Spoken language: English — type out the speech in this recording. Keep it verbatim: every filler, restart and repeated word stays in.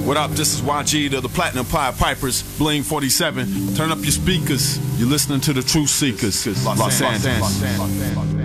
What up? This is Y G to the Platinum Pied Pipers, Bling forty-seven. Turn up your speakers. You're listening to the Truth Seekers, Los Angeles.